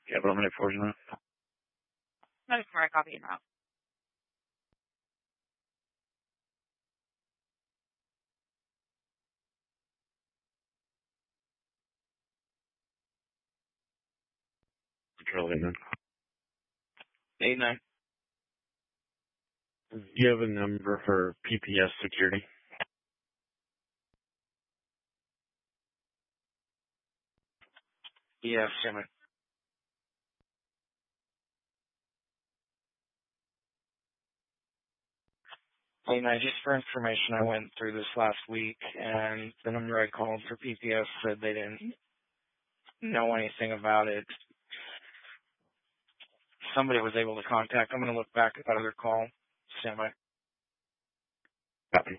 Yeah, but I'm going to forge that. No, just where I copy it now. Control 89. 89. Do you have a number for PPS security? Yes, Jimmy. Hey, now, just for information, I went through this last week, and the number I called for PPS said they didn't know anything about it. Somebody was able to contact. I'm going to look back at that other call. Stand by. Copy.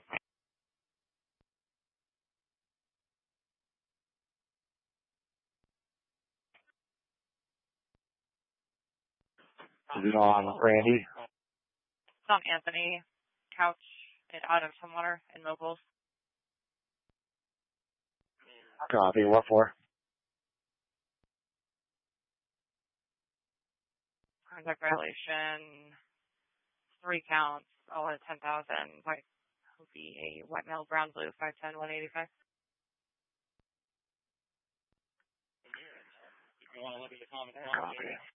Is it on Randy? It's on Anthony Couch out of Tumwater in Mobiles. Copy. What for? Contact violation, 3 counts, all at 10,000. White will be a white male, brown, blue, 510, 185. You want to look at the comments? Copy.